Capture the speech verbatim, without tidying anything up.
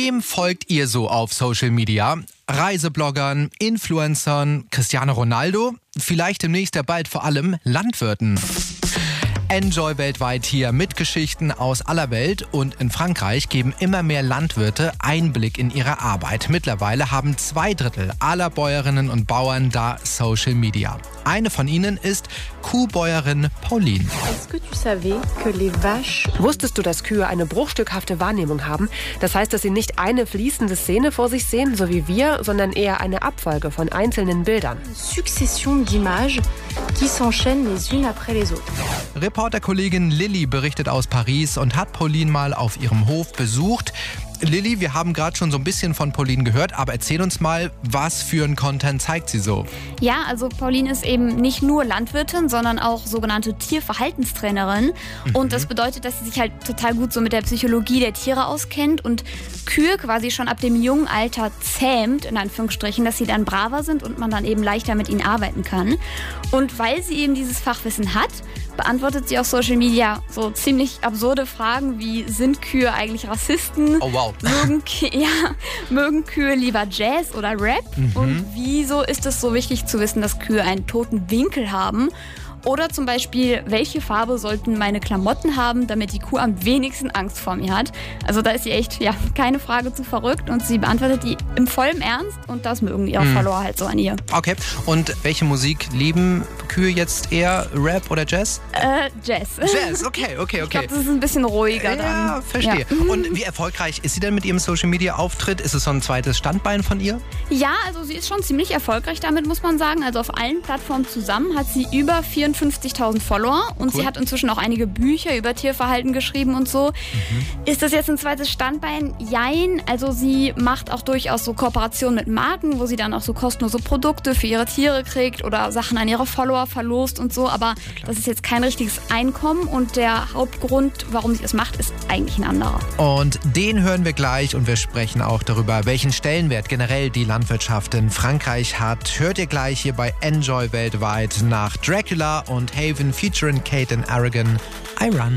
Wem folgt ihr so auf Social Media? Reisebloggern, Influencern, Cristiano Ronaldo? Vielleicht demnächst ja bald vor allem Landwirten. Enjoy weltweit hier mit Geschichten aus aller Welt, und in Frankreich geben immer mehr Landwirte Einblick in ihre Arbeit. Mittlerweile haben zwei Drittel aller Bäuerinnen und Bauern da Social Media. Eine von ihnen ist Kuhbäuerin Pauline. Wusstest du, dass Kühe eine bruchstückhafte Wahrnehmung haben? Das heißt, dass sie nicht eine fließende Szene vor sich sehen, so wie wir, sondern eher eine Abfolge von einzelnen Bildern. Succession d'images qui s'enchaînent les unes après les autres. Reporterkollegin Lilly berichtet aus Paris und hat Pauline mal auf ihrem Hof besucht. Lilly, wir haben gerade schon so ein bisschen von Pauline gehört, aber erzähl uns mal, was für einen Content zeigt sie so? Ja, also Pauline ist eben nicht nur Landwirtin, sondern auch sogenannte Tierverhaltenstrainerin. Mhm. Und das bedeutet, dass sie sich halt total gut so mit der Psychologie der Tiere auskennt und Kühe quasi schon ab dem jungen Alter zähmt, in Anführungsstrichen, dass sie dann braver sind und man dann eben leichter mit ihnen arbeiten kann. Und weil sie eben dieses Fachwissen hat, beantwortet sie auf Social Media so ziemlich absurde Fragen wie: Sind Kühe eigentlich Rassisten? Oh wow. Mögen, ja, mögen Kühe lieber Jazz oder Rap? Mhm. Und wieso ist es so wichtig zu wissen, dass Kühe einen toten Winkel haben? Oder zum Beispiel, welche Farbe sollten meine Klamotten haben, damit die Kuh am wenigsten Angst vor mir hat? Also da ist sie echt, ja, keine Frage zu verrückt, und sie beantwortet die im vollen Ernst, und das mögen ihre mhm. Follower halt so an ihr. Okay, und welche Musik lieben Kühe jetzt eher? Rap oder Jazz? Äh, Jazz. Jazz, okay, okay, okay. Ich glaube, das ist ein bisschen ruhiger dann. Ja, verstehe. Ja. Und wie erfolgreich ist sie denn mit ihrem Social-Media-Auftritt? Ist es so ein zweites Standbein von ihr? Ja, also sie ist schon ziemlich erfolgreich damit, muss man sagen. Also auf allen Plattformen zusammen hat sie über vierundfünfzigtausend Follower, und cool. sie hat inzwischen auch einige Bücher über Tierverhalten geschrieben und so. Mhm. Ist das jetzt ein zweites Standbein? Jein. Also sie macht auch durchaus so Kooperationen mit Marken, wo sie dann auch so kostenlose Produkte für ihre Tiere kriegt oder Sachen an ihre Follower verlost und so. Aber das ist jetzt kein richtiges Einkommen, und der Hauptgrund, warum sie das macht, ist eigentlich ein anderer. Und den hören wir gleich, und wir sprechen auch darüber, welchen Stellenwert generell die Landwirtschaft in Frankreich hat. Hört ihr gleich hier bei Enjoy weltweit nach Dracula und Haven featuring Kate and Aragon, I Run.